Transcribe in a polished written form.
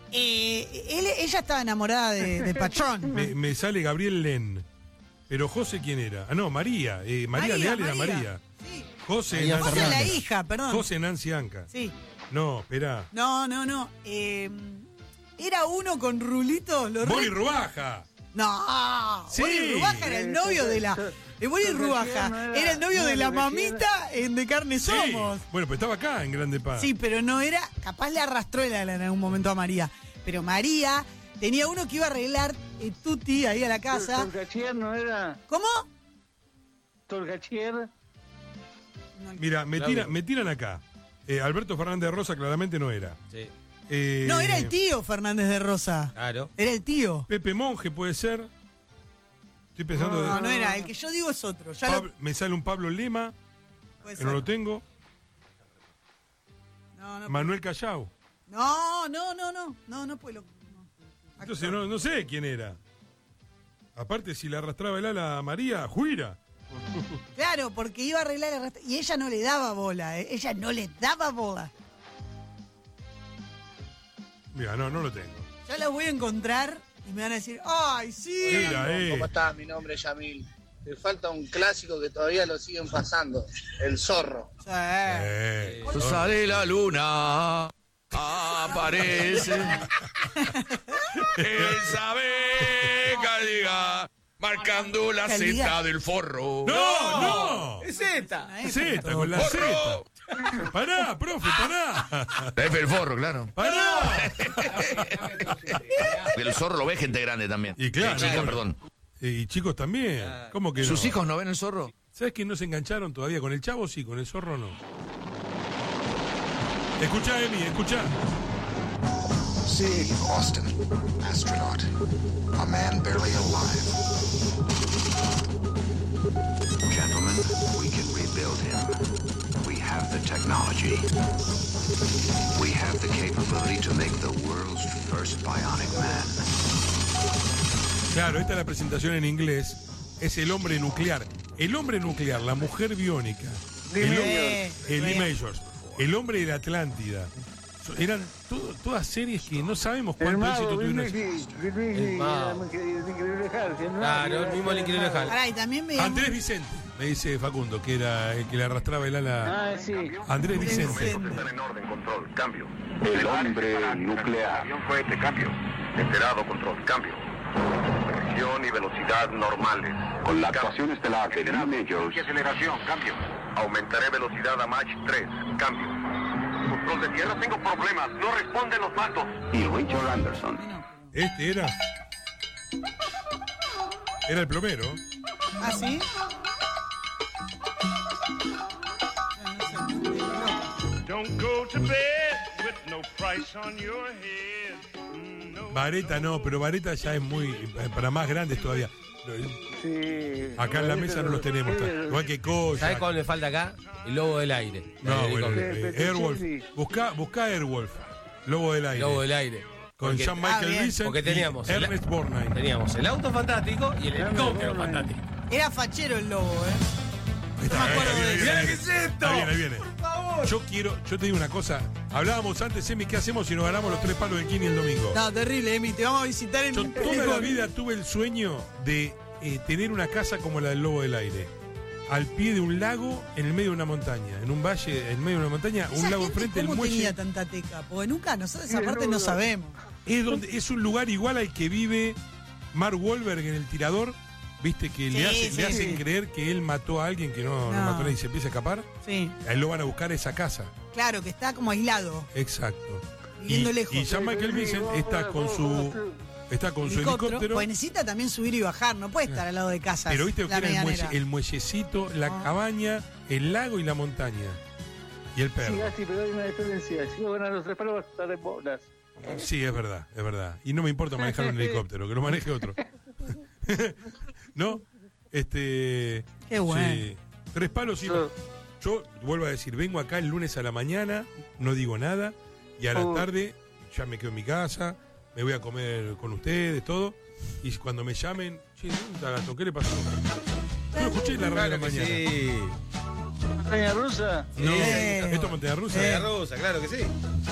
Ella estaba enamorada de Patrón. Me sale Gabriel Len. Pero José, ¿quién era? Ah, no, María. María Leal era María. Sí. José José Nancy la Anca. hija, perdón. José Nancy Anca. Sí. No, esperá. No. Era uno con rulitos. Boli Rubaja. No. Sí. Boli Rubaja era el novio de la... Boli Rubaja era el novio de la mamita en De Carne Sí. Somos. Bueno, pues estaba acá en Grande Paz. Sí, pero no era... Capaz le arrastró el ala en algún momento a María. Pero María tenía uno que iba a arreglar Tuti ahí a la casa. ¿Torgachier no era? ¿Cómo? ¿Torgachier? Mira, me tiran acá. Alberto Fernández de Rosa claramente no era. Sí. No, era el tío Fernández de Rosa. Claro. Era el tío. Pepe Monge puede ser. Estoy pensando No era. El que yo digo es otro. Ya Me sale un Pablo Lema, puede que ser. no lo tengo. No, Manuel Callao. no puedo. Entonces no sé quién era. Aparte, si le arrastraba el ala a María, Juira. Claro, porque iba a arreglar y ella no le daba bola. Ella no le daba bola. Mira, no lo tengo. Ya la voy a encontrar y me van a decir, ¡ay, sí! Mira, ¿Cómo estás? Mi nombre es Yamil. Te falta un clásico que todavía lo siguen pasando. El Zorro. Sí. Sale la luna, aparece. Esa vega llega, marcando la Calidad. Z del forro. ¡No! ¡Es Z! Z, con la Z. Pará, profe, pará. El forro, claro. Pará. El zorro lo ve gente grande también. Y claro, Chica, bueno. perdón. Y chicos también. ¿Cómo que no? ¿Sus hijos no ven el zorro? ¿Sabes que no se engancharon todavía? Con el Chavo sí, con el Zorro no. Escuchá, Emi, escuchá. Steve Austin, astronaut. A man barely alive. Gentlemen, we can rebuild him. We have the technology. We have the capability to make the world's first bionic man. Claro, esta es la presentación en inglés. Es el hombre nuclear. El hombre nuclear, la mujer biónica. Lee Majors. El hombre de la Atlántida. Eran todas series que no sabemos cuánto éxito tuvieron. Claro, el mismo el increíble Hulk. Pará, y también veíamos... Andrés Vicente, me dice Facundo, que era el que le arrastraba el ala. Sí. Andrés Vicente. Están en orden, control, cambio. El hombre nuclear. Avión fuerte, cambio. Enterado, control, cambio. Presión y velocidad normales. Con la actuación estelar de Lee Majors. Y aceleración, cambio. Aumentaré velocidad a Mach 3, cambio. Control de tierra, tengo problemas. No responden los datos. Y Richard Anderson. Este era. Era el plomero. ¿Ah, sí? Don't go to bed with no price on your head. Vareta no, pero Vareta ya es muy. Para más grandes todavía. Sí. Acá en la mesa no los tenemos. Igual que Coya. ¿Sabes cuál me falta acá? El lobo del aire. No, El bueno, helicóptero. Airwolf. Busca Airwolf. Lobo del aire. Lobo del aire. Con Porque- Jean-Michael bien. Vincent Porque teníamos y Ernest Borgnine. Teníamos el auto fantástico y el helicóptero fantástico. Era fachero el lobo, Está, me acuerdo ahí de viene, eso. ahí ¿Qué es viene. esto? Ahí viene. Yo te digo una cosa. Hablábamos antes, Emi, ¿qué hacemos si nos ganamos los 3 palos del Kini el domingo? No, terrible, Emi. Te vamos a visitar en Yo un toda la vida tuve el sueño de tener una casa como la del Lobo del Aire. Al pie de un lago, en el medio de una montaña. En un valle, en medio de una montaña, un lago enfrente, el ¿Cómo muelle. tenía tanta teca? Porque nunca, nosotros esa parte no sabemos. Es un lugar igual al que vive Mark Wahlberg en El Tirador. ¿Viste? Que le hacen creer que él mató a alguien que no mató a nadie y se empieza a escapar. Sí. A él lo van a buscar a esa casa. Claro, que está como aislado, Exacto. viviendo lejos. Y Jean-Michael Vincent está con su helicóptero. Pues necesita también subir y bajar, no puede estar al lado de casa. Pero viste que era el muellecito, la cabaña, el lago y la montaña. Y el perro. Sí, pero hay una diferencia. Si vos ganas los 3 palos, vas a estar en bolas. Sí, es verdad, es verdad. Y no me importa manejar un helicóptero, que lo maneje otro. ¿No? Qué bueno. Sí. 3 palos y no. Yo vuelvo a decir, vengo acá el lunes a la mañana, no digo nada, y a la tarde ya me quedo en mi casa, me voy a comer con ustedes, todo. Y cuando me llamen, che, ¿dónde está Gastón? ¿Qué le pasó? Yo lo escuché en la radio de la mañana. Sí. ¿Montaña rusa? No, Sí. ¿esto es Montaña Rusa? Montaña rusa, claro que sí.